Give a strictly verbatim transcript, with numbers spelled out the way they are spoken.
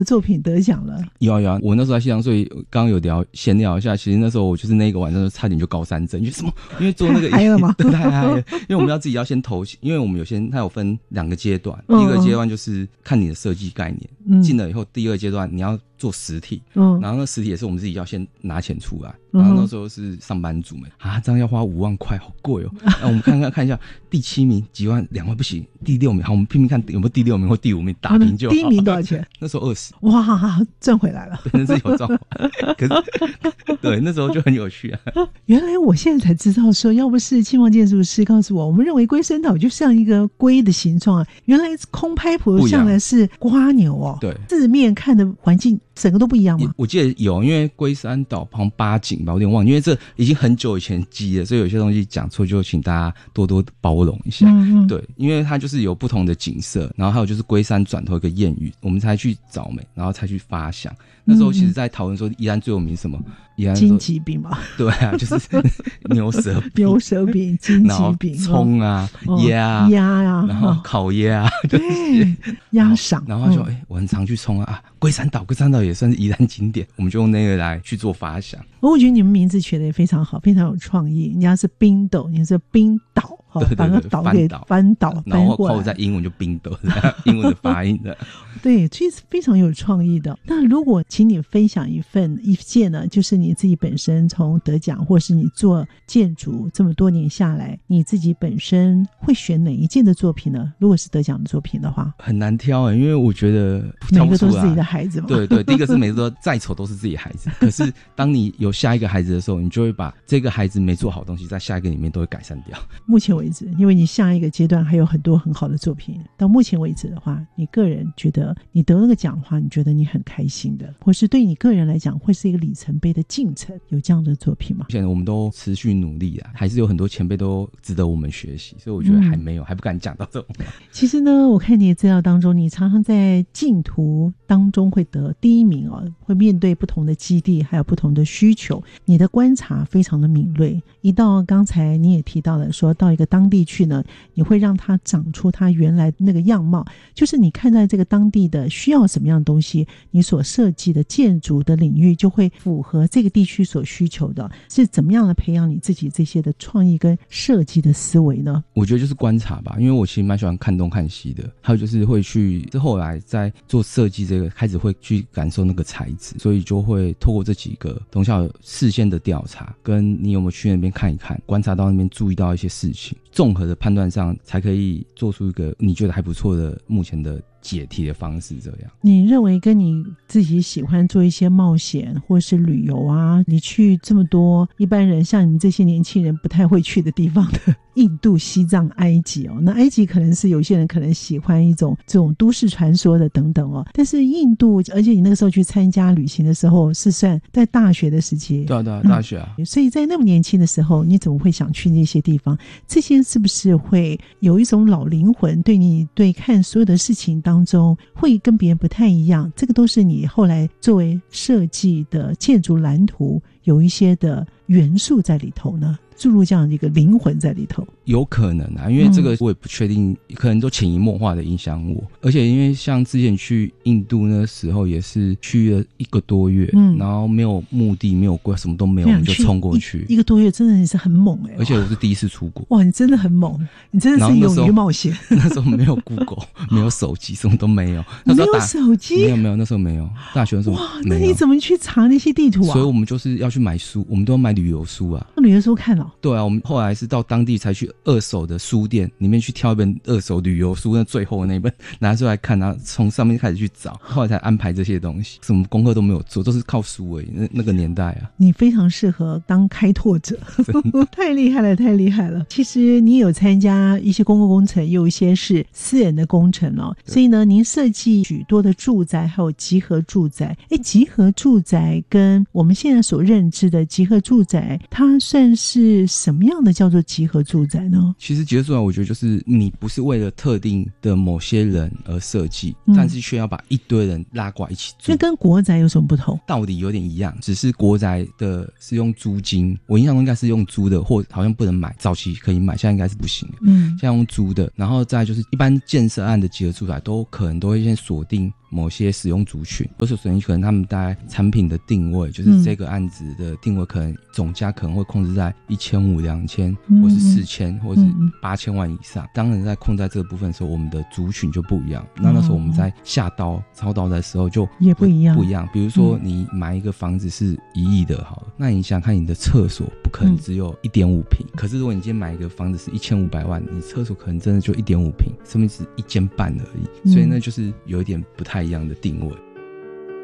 作品得奖了。 有啊有啊，我那时候在西洋，所以刚刚有聊闲聊一下，其实那时候我就是那个晚上就差点就高山症，因为什么？因为做那个太嗨了吗？ 对，太嗨了，因为我们要自己要先投，因为我们有先它有分两个阶段，第一个阶段就是看你的设计概念，嗯、进了以后，第二阶段你要做实体，嗯，然后那实体也是我们自己要先拿钱出来，然后那时候是上班族们啊，这样要花五万块，好贵哦。那我们看看看一下，第七名几万两万不行，第六名好，我们拼命看有没有第六名或第五名打平就好。 第一名多少钱？ 那时候二十。 哇，赚回来了， 真是有赚回来。可是对，那时候就很有趣啊。 原来我现在才知道说，要不是庆旺建筑师告诉我，我们认为龟山岛就像一个龟的形状啊，原来空拍图上来是瓜牛哦。 对， 四面看的环境整个都不一样吗？ 我记得有，因为龟山岛好像八景吧，我有点忘了，因为这已经很久以前记了，所以有些东西讲错就请大家多多包容一下。嗯嗯，对，因为它就是有不同的景色，然后还有就是龟山转头一个谚语，我们才去找美，然后才去发想。那时候其实在讨论说宜兰最有名什么？宜兰金棘饼吧？ 对啊，就是牛舌饼、 牛舌饼、金棘饼、 葱啊、鸭、 鸭啊， 然后烤鸭， 对，鸭赏。 然后就哎，我很常去冲啊，龟山岛，龟山岛也算是宜兰景点，我们就用那个来去做发想。 我觉得你们名字取得也非常好，非常有创意。人家是冰斗，你是冰岛。 对对对， 把那岛给翻倒， 然后后在英文就冰斗，英文的发音的。 对，其实非常有创意的。那如果请你分享一份一件呢，就是你自己本身从得奖，或是你做建筑这么多年下来，你自己本身会选哪一件的作品呢？如果是得奖的作品的话， 很难挑哎、欸，因为我觉得每个都是自己的孩子嘛。 对对，第一个是每个都再丑都是自己孩子，可是当你有下一个孩子的时候，你就会把这个孩子没做好的东西，在下一个里面都会改善掉。 目前为止，因为你下一个阶段还有很多很好的作品，到目前为止的话，你个人觉得你得那个奖的话，你觉得你很开心的，或是对你个人来讲会是一个里程碑的进程，有这样的作品吗？ 现在我们都持续努力啊，还是有很多前辈都值得我们学习，所以我觉得还没有、嗯、还不敢讲到这种。 其实呢，我看你的资料当中，你常常在竞图当中会得第一名哦，会面对不同的基地还有不同的需求，你的观察非常的敏锐。一到刚才你也提到了说到一个当地去呢，你会让它长出它原来那个样貌，就是你看在这个当地的需要什么样的东西，你所设计的建筑的领域就会符合这个地区所需求的，是怎么样的培养你自己这些的创意跟设计的思维呢？ 我觉得就是观察吧，因为我其实蛮喜欢看东看西的，还有就是会去后来在做设计这个开始会去感受那个材质，所以就会透过这几个东西事先的调查，跟你有没有去那边看一看，观察到那边注意到一些事情，综合的判断上才可以做出一个你觉得还不错的目前的解题的方式。这样你认为跟你自己喜欢做一些冒险或是旅游啊，你去这么多一般人像你们这些年轻人不太会去的地方的印度、西藏、埃及哦，那埃及可能是有些人可能喜欢一种这种都市传说的等等哦，但是印度，而且你那个时候去参加旅行的时候是算在大学的时期。 对啊对啊，大学啊、 嗯、所以在那么年轻的时候你怎么会想去那些地方？这些是不是会有一种老灵魂，对你对看所有的事情当中会跟别人不太一样？这个都是你后来作为设计的建筑蓝图有一些的元素在里头呢，注入这样的一个灵魂在里头。 有可能啊，因为这个我也不确定、嗯、可能都潜移默化的影响我。而且因为像之前去印度那时候也是去了一个多月、嗯、然后没有目的没有规什么都没有，我们就冲过去 一, 一个多月真的是很猛哎、欸！ 而且我是第一次出国。 哇，你真的很猛，你真的是勇于冒险。 那时候没有 Google 没有手机，什么都没有。 那时候没有手机？ 没有没有，那时候没有。大学的时候哇，那你怎么去查那些地图啊？ 所以我们就是要去买书，我们都要买旅游书啊。 旅游书看了、哦？ 对啊，我们后来是到当地才去二手的书店里面去挑一本二手旅游书，那最后的那本拿出来看，然后从上面开始去找，后来才安排这些东西，什么功课都没有做，都是靠书而已。那那个年代啊， 你非常适合当开拓者，太厉害了，太厉害了。其实你有参加一些公共工程，也有一些是私人的工程哦，所以呢，您设计许多的住宅，还有集合住宅。哎，集合住宅跟我们现在所认知的集合住宅，它算是什么样的叫做集合住宅呢？ 其实集合住宅我觉得就是你不是为了特定的某些人而设计、嗯、但是却要把一堆人拉过来一起住。 那跟国宅有什么不同？ 道理有点一样，只是国宅的是用租金，我印象中应该是用租的，或好像不能买，早期可以买，现在应该是不行。嗯，现在用租的。然后再来就是一般建设案的集合住宅都可能都会先锁定某些使用族群，或者说可能他们大概产品的定位，就是这个案子的定位可能总价可能会控制在一千五、两千，或是四千，或是八千万以上。当然在控在这个部分的时候，我们的族群就不一样。那那时候我们在下刀操刀的时候就也不一样， 不一样。比如说你买一个房子是一亿的，好了，那你想看你的厕所不可能只有一点五平，可是如果你今天买一个房子是一千五百万，你厕所可能真的就一点五平，甚至是一间半而已。所以那就是有一点不太一样的定位。